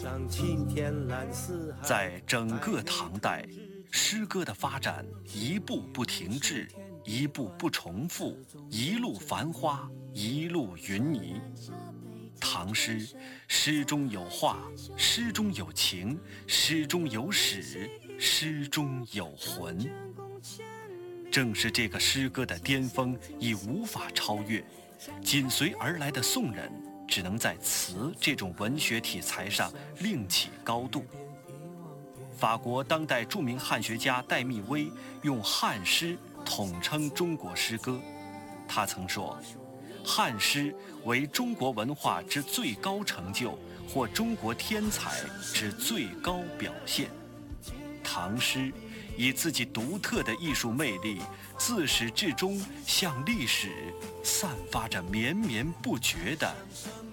在整个唐代，诗歌的发展一步不停滞，一步不重复，一路繁花，一路云霓。唐诗，诗中有画，诗中有情，诗中有史，诗中有魂。正是这个诗歌的巅峰已无法超越，紧随而来的宋人只能在词这种文学题材上另起高度。法国当代著名汉学家戴密威用汉诗统称中国诗歌，他曾说，汉诗为中国文化之最高成就，或中国天才之最高表现。唐诗以自己独特的艺术魅力，自始至终向历史散发着绵绵不绝的